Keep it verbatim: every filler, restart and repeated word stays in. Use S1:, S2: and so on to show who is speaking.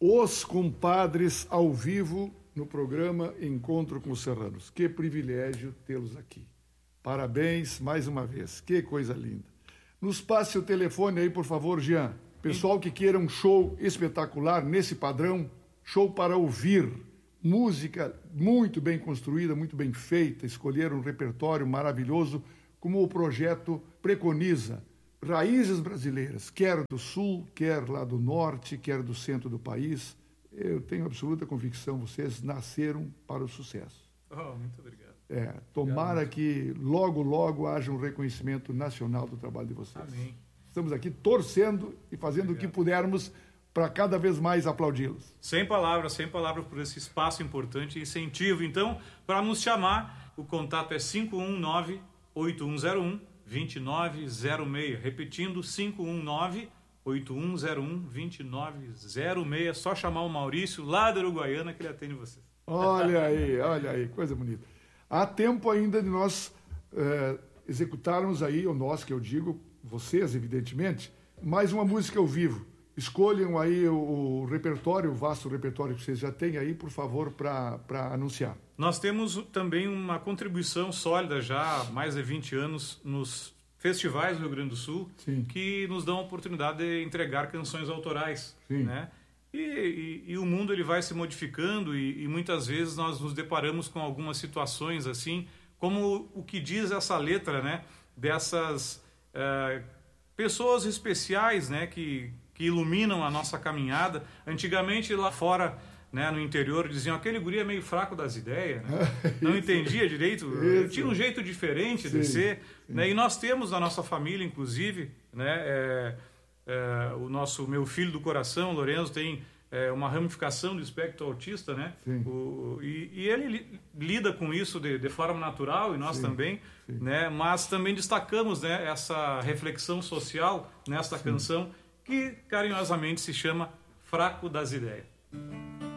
S1: Os compadres ao vivo no programa Encontro com os Serranos. Que privilégio tê-los aqui. Parabéns mais uma vez. Que coisa linda. Nos passe o telefone aí, por favor, Jean. Pessoal que queira um show espetacular nesse padrão, show para ouvir, música muito bem construída, muito bem feita, escolher um repertório maravilhoso, como o projeto preconiza. Raízes brasileiras, quer do sul, quer lá do norte, quer do centro do país. Eu tenho absoluta convicção, vocês nasceram para o sucesso.
S2: Oh, muito obrigado.
S1: É, tomara
S2: obrigado.
S1: que logo, logo haja um reconhecimento nacional do trabalho de vocês.
S2: Amém.
S1: Estamos aqui torcendo e fazendo obrigado. O que pudermos para cada vez mais aplaudi-los.
S2: Sem palavras, sem palavras por esse espaço importante e incentivo. Então, para nos chamar, o contato é cinco um nove, oito um zero um, dois nove zero seis. Repetindo, cinco um nove, oito um zero um, dois nove zero seis. É só chamar o Maurício, lá da Uruguaiana, que ele atende vocês.
S1: Olha aí, olha aí, coisa bonita. Há tempo ainda de nós é, executarmos aí, ou nós que eu digo, vocês, evidentemente, mais uma música ao vivo. Escolham aí o, o repertório, o vasto repertório que vocês já têm aí, por favor, para anunciar.
S2: Nós temos também uma contribuição sólida já há mais de vinte anos nos festivais do Rio Grande do Sul,
S1: Sim.
S2: que nos dão a oportunidade de entregar canções autorais,
S1: Sim.
S2: né? E, e, e o mundo ele vai se modificando e, e muitas vezes nós nos deparamos com algumas situações assim, como o que diz essa letra, né? Dessas uh, pessoas especiais, né? Que, que iluminam a nossa caminhada. Antigamente lá fora, né, no interior, diziam aquele guri é meio fraco das ideias, né? Não entendia direito,
S1: Isso.
S2: Tinha um jeito diferente sim, de ser, né? E nós temos na nossa família, inclusive, né, é, é, o nosso meu filho do coração, Lorenzo, tem é, uma ramificação do espectro autista, né? O, e, e ele li, lida com isso de, de forma natural, e nós sim, também, sim. Né? Mas também destacamos, né, essa reflexão social nesta sim. canção, que carinhosamente se chama Fraco das Ideias.